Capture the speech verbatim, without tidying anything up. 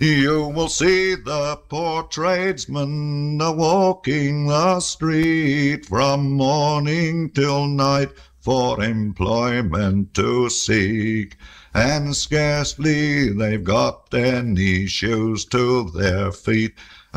You will see the poor tradesmen a walking the street from morning till night for employment to seek, and scarcely they've got any shoes to their feet.